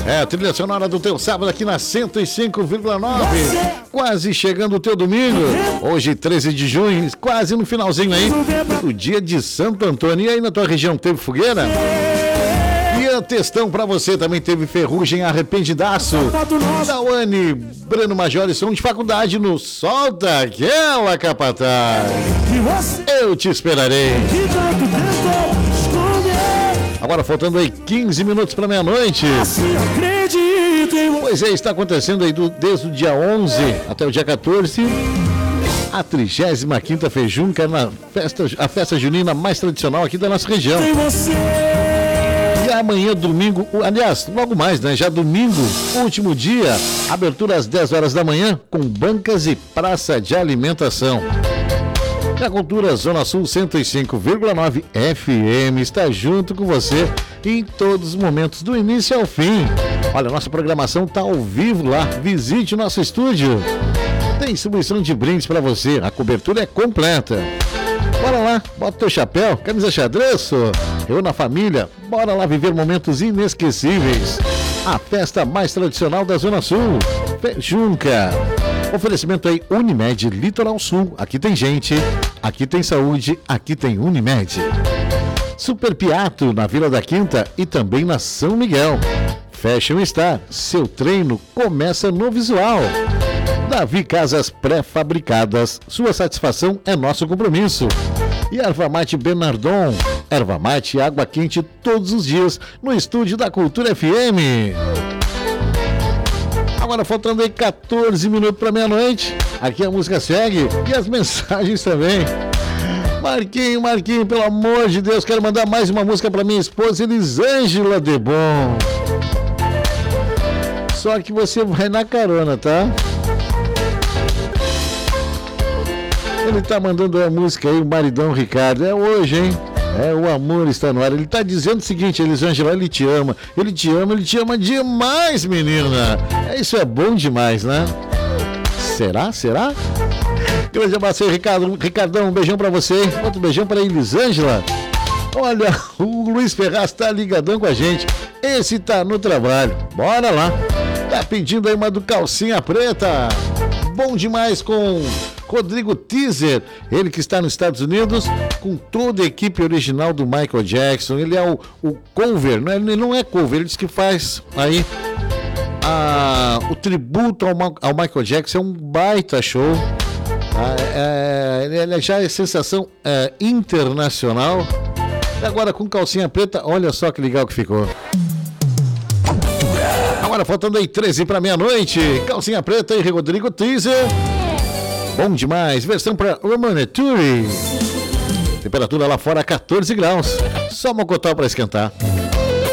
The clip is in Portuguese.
É, trilha sonora do teu sábado aqui na 105,9. Quase chegando o teu domingo. Hoje, 13 de junho, quase no finalzinho aí. O dia de Santo Antônio. E aí na tua região teve fogueira? E a textão pra você também teve ferrugem, arrependidaço. Dawane, Breno Major e som de faculdade no Solta Aquela Capataz. Eu te esperarei. Agora faltando aí 15 minutos para meia-noite. Pois é, está acontecendo aí desde o dia 11 até o dia 14 a 35ª Fejunca, a festa junina mais tradicional aqui da nossa região. E amanhã, domingo, aliás, logo mais, né? Já domingo, último dia, abertura às 10 horas da manhã, com bancas e praça de alimentação. A Cultura Zona Sul 105,9 FM está junto com você em todos os momentos, do início ao fim. Olha, nossa programação está ao vivo lá. Visite o nosso estúdio. Tem distribuição de brindes para você. A cobertura é completa. Bora lá, bota teu chapéu, camisa xadrez, eu na família. Bora lá viver momentos inesquecíveis. A festa mais tradicional da Zona Sul, Fejunca. Oferecimento aí Unimed Litoral Sul. Aqui tem gente, aqui tem saúde, aqui tem Unimed. Super Piato na Vila da Quinta e também na São Miguel. Fashion Star, seu treino começa no visual. Davi Casas Pré-Fabricadas, sua satisfação é nosso compromisso. E Erva Mate Bernardon, erva mate e água quente todos os dias no estúdio da Cultura FM. Agora faltando aí 14 minutos para meia-noite. Aqui a música segue e as mensagens também. Marquinho, pelo amor de Deus, quero mandar mais uma música para minha esposa Elisângela Debon. Só que você vai na carona, tá? Ele tá mandando a música aí, o maridão Ricardo. É hoje, hein? É, o amor está no ar. Ele tá dizendo o seguinte, Elisângela, ele te ama demais, menina. Isso é bom demais, né? Será? Grande abraço aí, Ricardão, um beijão pra você. Outro beijão pra Elisângela. Olha, o Luiz Ferraz tá ligadão com a gente. Esse tá no trabalho. Bora lá. Tá pedindo aí uma do Calcinha Preta. Bom demais com Rodrigo Teaser, ele que está nos Estados Unidos, com toda a equipe original do Michael Jackson. Ele é o cover, né? Ele não é cover, ele diz que faz aí o tributo ao Michael Jackson. É um baita show. Ele já é sensação internacional. E agora com Calcinha Preta, olha só que legal que ficou. Agora faltando aí 13 para meia-noite, Calcinha Preta e Rodrigo Teaser. Bom demais, versão para Romane Turi. Temperatura lá fora 14 graus. Só mocotó para esquentar.